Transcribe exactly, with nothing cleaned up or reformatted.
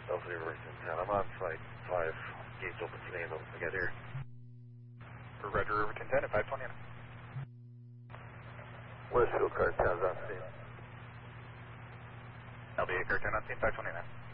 Delta Riverton ten. I'm on flight five. Gates open today and open to get here. For Roger Riverton ten at five twenty. Westfield car ten on scene. L B A car ten on scene, five twenty-nine.